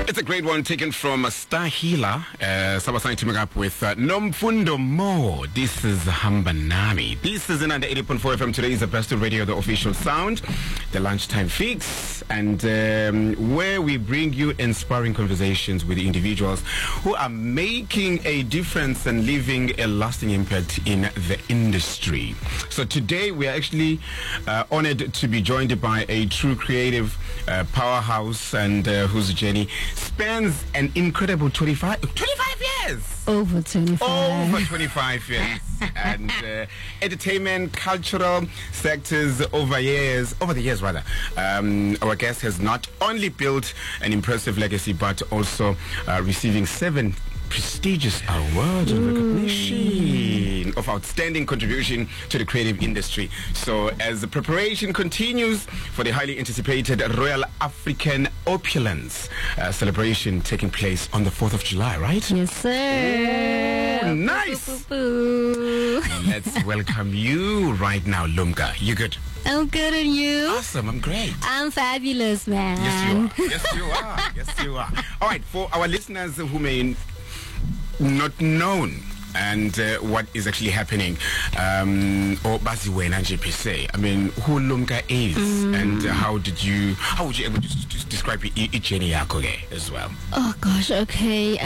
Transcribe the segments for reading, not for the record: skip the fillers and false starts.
It's a great one taken from Star Healer. Sabasani teaming up with Nomfundo Mo. This is Hambanami. This is in under 80.4 FM. Today is the Best of Radio, the official sound, the lunchtime fix, and where we bring you inspiring conversations with individuals who are making a difference and leaving a lasting impact in the industry. So today we are actually honored to be joined by a true creative powerhouse and whose journey spans an incredible 25 years. Over 25 years. And entertainment, cultural sectors over the years. Our guest has not only built an impressive legacy, but also receiving 7 prestigious awards and recognition of outstanding contribution to the creative industry. So as the preparation continues for the highly anticipated Royal African Opulence celebration taking place on the 4th of July, right? Yes, sir. Ooh, nice. Let's welcome you right now, Lumka. You good? I'm good, and you? Awesome, I'm great. I'm fabulous, man. Yes, you are. Yes, you are. Yes, you are. All right, for our listeners who may not known and what is actually happening, or Baziwena JPC. I mean, who Lumka is, and how would you able to describe each journey as well? Oh gosh, okay.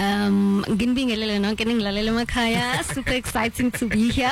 Super exciting to be here.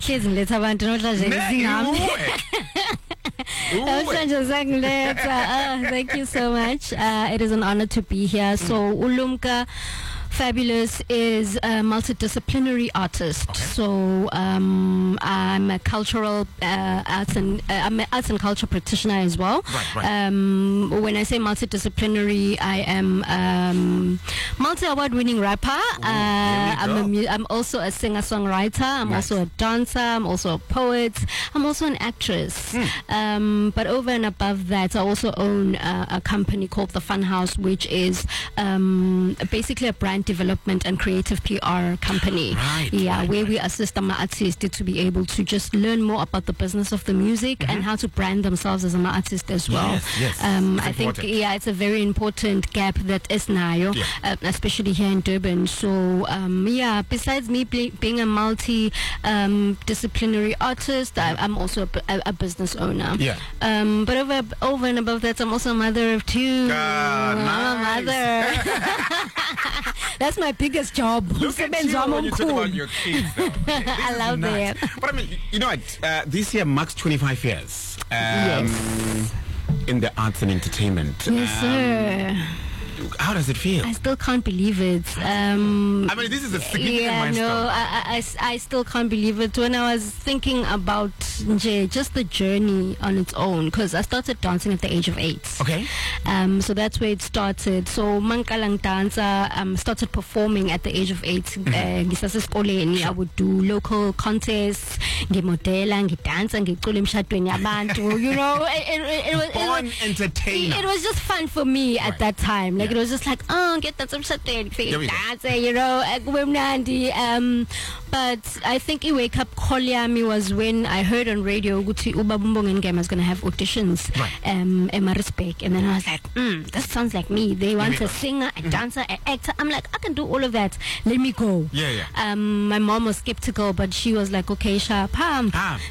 Thank you so much. It is an honor to be here. So Ulumka Fabulous is a multidisciplinary artist. Okay. So I'm a cultural I'm an arts and culture practitioner as well. Right. When I say multidisciplinary, I am multi-award-winning rapper. I'm also a singer-songwriter. I'm also a dancer. I'm also a poet. I'm also an actress. But over and above that, I also own a company called The Fun House, which is basically a brand development and creative PR company. Where we assist our artists to be able to just learn more about the business of the music and how to brand themselves as an artist as well. Yes. I think it's a very important gap that is now, especially here in Durban. So besides me being a multi-disciplinary artist, I'm also a business owner. But over and above that, I'm also a mother of 2. Nice. I'm a mother. That's my biggest job. Look at you when you talk about your kids, though. I love nice. them. But I mean, you know what? This year marks 25 years in the arts and entertainment. Yes, sir. How does it feel? I still can't believe it. I mean, this is a significant milestone. No, I still can't believe it. When I was thinking about just the journey on its own, because I started dancing at the age of 8. Okay. So that's where it started. So Mankalang dancer started performing at the age of 8. I would do local contests, ngimodela, ngidansa, ngicula emshadweni yabantu. You know, it was entertainer. It was just fun for me at that time. Like it was just like, get that some dance, you know, but I think I wake up call yami was when I heard on radio Guti Ubabumbong Ngema is gonna have auditions Emarisbeek, and then I was like, that sounds like me. They want a singer, a dancer, an actor. I'm like, I can do all of that. Let me go. My mom was skeptical, but she was like, okay, sharp, you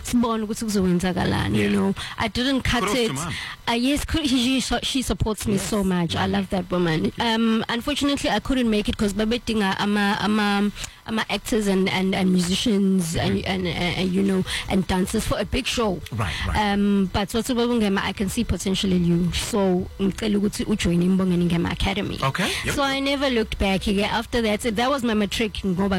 know, I didn't cut it. Yes, she supports me so much. I love that woman. Unfortunately, I couldn't make it because I'm actors and musicians and you know, and dancers for a big show. Right. But I can see potential in you. So join Mbongeni Ngema Academy. Okay. So I never looked back. After that was my matric.